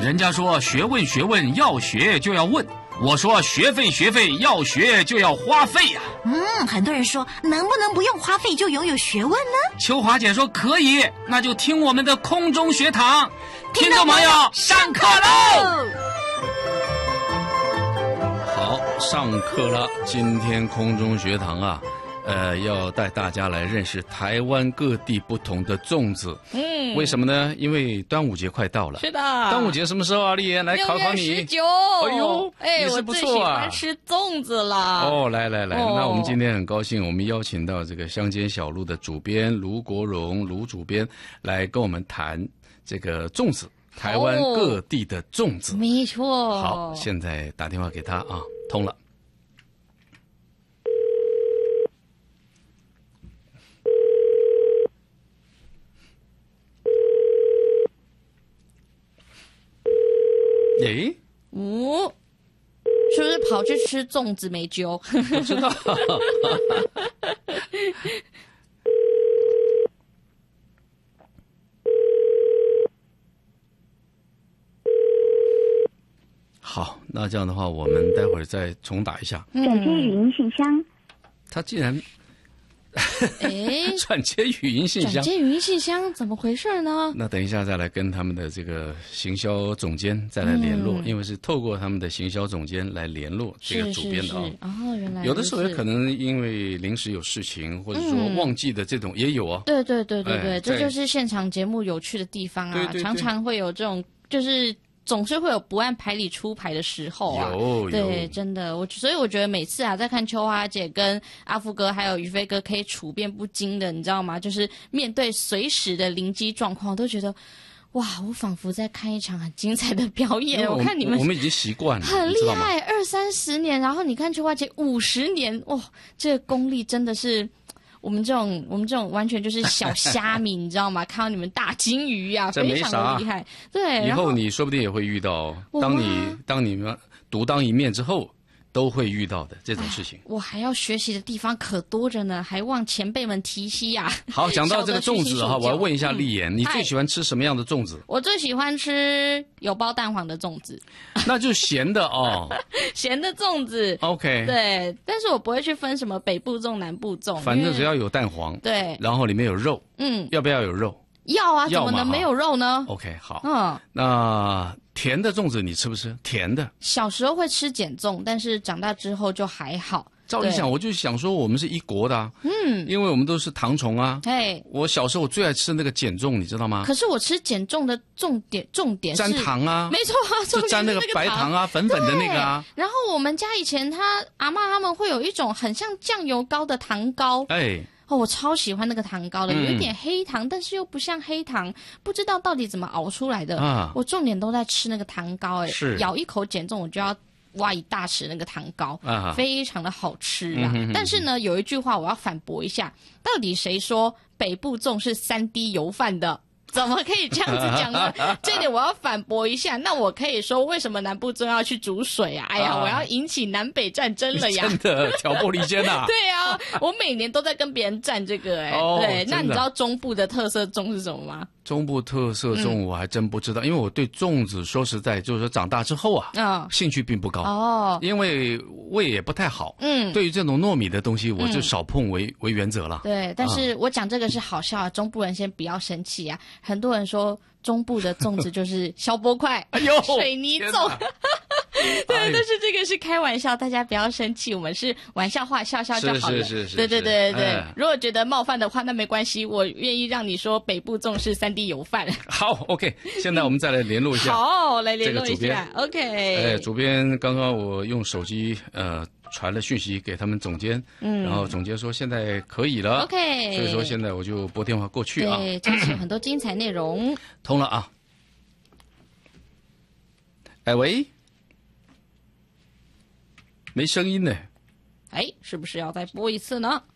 人家说学问学问要学就要问，我说学费学费要学就要花费呀。 很多人说能不能不用花费就拥有学问呢？ 秋华姐说可以，那就听我们的空中学堂，听众朋友上课喽！好，上课了。今天空中学堂啊，要带大家来认识台湾各地不同的粽子。为什么呢？因为端午节快到了。 是的。 端午节什么时候啊？丽妍来考考你。 6月19。 哎呦，你是不错啊。 我最喜欢吃粽子了。 哦，来，那我们今天很高兴，我们邀请到这个乡间小路的主编卢国荣卢主编来跟我们谈这个粽子，台湾各地的粽子。 没错。 好，现在打电话给他啊，通了。诶， 是不是跑去吃粽子没揪？ 不知道。好，那这样的话，我们待会儿再重打一下。 转接语音信箱。 他竟然转接语音信箱， 转接语音信箱怎么回事呢？ 那等一下再来跟他们的这个行销总监再来联络，因为是透过他们的行销总监来联络这个主编的啊。 哦，原来有的时候也可能因为临时有事情，或者说忘记的这种也有啊。 对，这就是现场节目有趣的地方啊，常常会有这种就是总是会有不按牌理出牌的时候啊。对，真的，所以我觉得每次啊，在看秋花姐跟阿福哥还有于飞哥可以处变不惊的，你知道吗？就是面对随时的临机状况，都觉得哇，我仿佛在看一场很精彩的表演。我看你们， 我们已经习惯了， 很厉害，20-30年，然后你看秋花姐50年，哇，这个功力真的是。我们这种完全就是小虾米，你知道吗？看到你们大金鱼啊，非常的厉害。对， 以后你说不定也会遇到，当你们独当一面之后，都会遇到的这种事情。 我还要学习的地方可多着呢，还望前辈们提携呀。 好，讲到这个粽子哈，我要问一下丽妍，你最喜欢吃什么样的粽子？ 我最喜欢吃有包蛋黄的粽子。 那就咸的哦。 咸的粽子 ，OK， 对，但是我不会去分什么北部粽、南部粽， 反正只要有蛋黄， 对， 然后里面有肉，要不要有肉？ 要啊，怎么能没有肉呢 ？OK， 好，那甜的粽子你吃不吃？甜的， 小时候会吃碱粽，但是长大之后就还好。 照理讲，我就想说，我们是一国的啊，因为我们都是糖虫啊。我小时候我最爱吃那个碱粽，你知道吗？ 可是我吃碱粽的重点是沾糖啊， 没错啊， 就沾那个白糖啊，粉粉的那个啊。 然后我们家以前阿嬷他们会有一种很像酱油膏的糖糕，我超喜欢那个糖糕的，有一点黑糖，但是又不像黑糖，不知道到底怎么熬出来的。我重点都在吃那个糖糕，咬一口碱粽我就要挖一大匙那个糖糕，非常的好吃啊。但是呢，有一句话我要反驳一下，到底谁说北部粽是3D 油饭的？怎么可以这样子讲呢？这点我要反驳一下。那我可以说，为什么南部粽要去煮水啊？哎呀，我要引起南北战争了呀！ 真的挑拨离间呐！ 对啊，我每年都在跟别人战这个对，那你知道中部的特色粽是什么吗？ 中部特色粽我还真不知道，因为我对粽子说实在，就是说长大之后啊，兴趣并不高因为胃也不太好。对于这种糯米的东西，我就少碰为原则了。 对，但是我讲这个是好笑啊，中部人先不要生气啊。很多人说中部的粽子就是消波块、水泥粽。对，但是这个是开玩笑，大家不要生气，我们是玩笑话，笑笑就好了。 是。 对。如果觉得冒犯的话，那没关系，我愿意让你说北部粽是3D 油饭。 好 ，OK， 现在我们再来联络一下。 好，来联络一下。OK。 主编，刚刚我用手机传了讯息给他们总监，然后总监说现在可以了。 OK。 所以说现在我就拨电话过去啊。 对，这次有很多精彩内容。 通了啊。喂。没声音呢， 是不是要再播一次呢？